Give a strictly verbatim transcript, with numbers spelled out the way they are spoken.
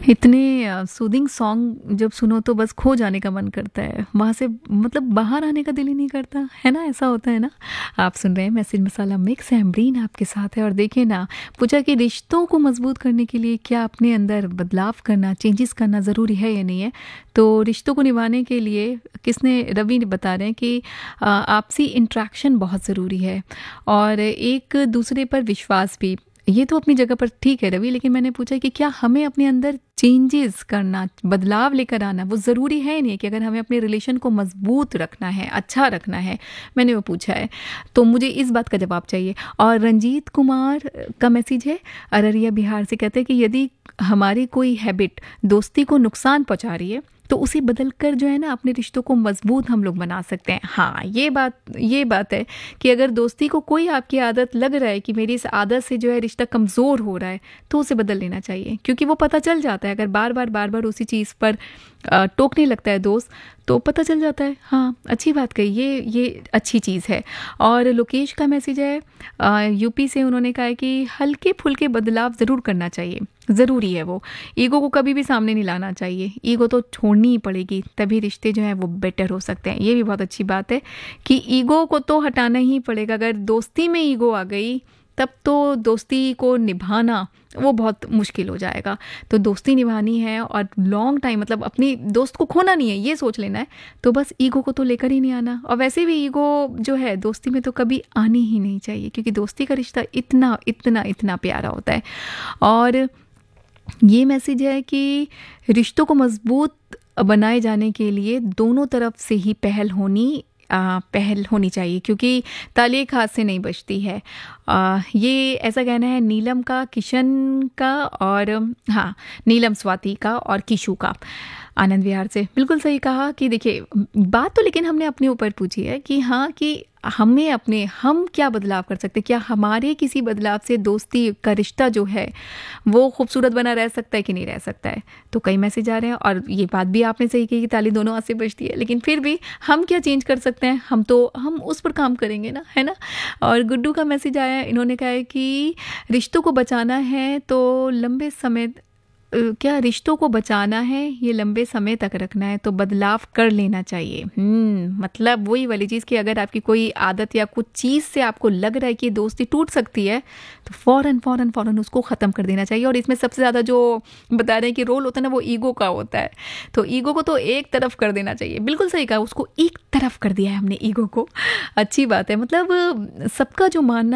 इतने अ, soothing song जब सुनो तो बस खो जाने का मन करता है, वहाँ से मतलब बाहर आने का दिल ही नहीं करता, है ना? ऐसा होता है ना? आप सुन रहे हैं मैसेज मसाला मिक्स, अमरीन आपके साथ है। और देखिए ना, पूछा कि रिश्तों को मजबूत करने के लिए क्या अपने अंदर बदलाव करना, चेंजेस करना ज़रूरी है या नहीं है? तो रिश्तों को निभाने के लिए किसने रवि ने बता रहे हैं कि अ, आपसी इंट्रैक्शन बहुत ज़रूरी है और एक दूसरे पर विश्वास भी। ये तो अपनी जगह पर ठीक है रवि, लेकिन मैंने पूछा कि क्या हमें अपने अंदर चेंजेस करना, बदलाव लेकर आना वो ज़रूरी है या नहीं, कि अगर हमें अपने रिलेशन को मजबूत रखना है, अच्छा रखना है? मैंने वो पूछा है, तो मुझे इस बात का जवाब चाहिए। और रंजीत कुमार का मैसेज है अररिया बिहार से, कहते हैं कि यदि हमारी कोई हैबिट दोस्ती को नुकसान पहुंचा रही है तो उसे बदल कर जो है ना अपने रिश्तों को मजबूत हम लोग बना सकते हैं। हाँ, ये बात ये बात है कि अगर दोस्ती को कोई आपकी आदत लग रहा है कि मेरी इस आदत से जो है रिश्ता कमज़ोर हो रहा है, तो उसे बदल लेना चाहिए, क्योंकि वो पता चल जाता है। अगर बार बार बार बार उसी चीज़ पर अ, टोकने लगता है दोस्त, तो पता चल जाता है। हाँ, अच्छी बात कही, ये ये अच्छी चीज़ है। और लोकेश का मैसेज है अ, यूपी से, उन्होंने कहा है कि हल्के फुल्के बदलाव ज़रूर करना चाहिए, ज़रूरी है वो। ईगो को कभी भी सामने नहीं लाना चाहिए, ईगो तो छोड़नी ही पड़ेगी, तभी रिश्ते जो हैं वो बेटर हो सकते हैं। ये भी बहुत अच्छी बात है कि ईगो को तो हटाना ही पड़ेगा। अगर दोस्ती में ईगो आ गई तब तो दोस्ती को निभाना वो बहुत मुश्किल हो जाएगा। तो दोस्ती निभानी है और लॉन्ग टाइम, मतलब अपनी दोस्त को खोना नहीं है, ये सोच लेना है, तो बस ईगो को तो लेकर ही नहीं आना। और वैसे भी ईगो जो है दोस्ती में तो कभी आनी ही नहीं चाहिए, क्योंकि दोस्ती का रिश्ता इतना इतना इतना प्यारा होता है। और ये मैसेज है कि रिश्तों को मजबूत बनाए जाने के लिए दोनों तरफ से ही पहल होनी आ, पहल होनी चाहिए, क्योंकि ताली एक हाथ से नहीं बजती है। आ, ये ऐसा कहना है नीलम का, किशन का, और हाँ, नीलम स्वाति का और किशु का, आनंद विहार से। बिल्कुल सही कहा कि देखिए बात तो, लेकिन हमने अपने ऊपर पूछी है कि हाँ, कि हमें अपने हम क्या बदलाव कर सकते हैं, क्या हमारे किसी बदलाव से दोस्ती का रिश्ता जो है वो खूबसूरत बना रह सकता है कि नहीं रह सकता है। तो कई मैसेज आ रहे हैं, और ये बात भी आपने सही कही कि ताली दोनों हाथ से बजती है, लेकिन फिर भी हम क्या चेंज कर सकते हैं? हम तो हम उस पर काम करेंगे ना, है ना? और गुड्डू का मैसेज आया, इन्होंने कहा है कि रिश्तों को बचाना है तो लंबे समय अ, क्या रिश्तों को बचाना है, ये लंबे समय तक रखना है तो बदलाव कर लेना चाहिए। हम्म मतलब वही वाली चीज़ कि अगर आपकी कोई आदत या कुछ चीज़ से आपको लग रहा है कि दोस्ती टूट सकती है, तो फ़ौरन फ़ौरन फ़ौरन उसको ख़त्म कर देना चाहिए। और इसमें सबसे ज़्यादा जो बता रहे हैं कि रोल होता है ना, वो ईगो का होता है। तो ईगो को तो एक तरफ कर देना चाहिए। बिल्कुल सही कहा, उसको एक तरफ कर दिया है हमने ईगो को। अच्छी बात है, मतलब सबका जो मानना